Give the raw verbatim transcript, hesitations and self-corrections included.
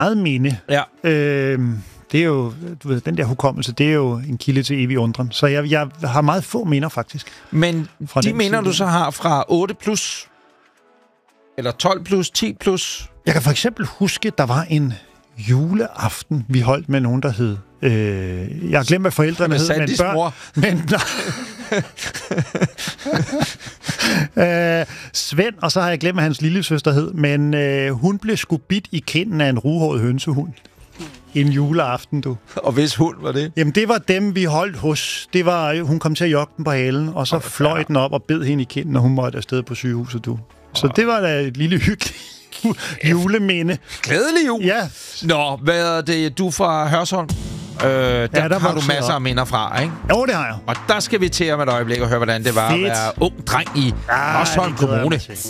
meget minde. Ja. Øh, det er jo, du ved, den der hukommelse, det er jo en kilde til evig undren. Så jeg, jeg har meget få minder, faktisk. Men fra de minder, tid. du så har fra otte plus, eller tolv plus, ti plus? Jeg kan for eksempel huske, der var en juleaften, vi holdt med nogen, der hed... Øh, jeg har glemt, hvad forældrene hed, men børn... Mor. Men, øh, Svend, og så har jeg glemt, hvad hans lillesøster hed, men øh, hun blev sgu bidt i kinden af en ruhåret hønsehund. En juleaften, du. Og hvis hund var det? Jamen, det var dem, vi holdt hos. Det var, hun kom til at jogge den på halen, og så fløj ja. den op og bed hende i kinden, og hun måtte afsted på sygehuset, du. Så det var da et lille hyggeligt juleminde. Glædelig jul! Ja. Nå, hvad er det? Du fra Hørsholm? Øh, der, ja, der har du masser op. af minder fra, ikke? Jo, det har jeg. Og der skal vi til om et øjeblik og høre, hvordan det var Fedt. at være ung dreng i ja, Hørsholm Kommune.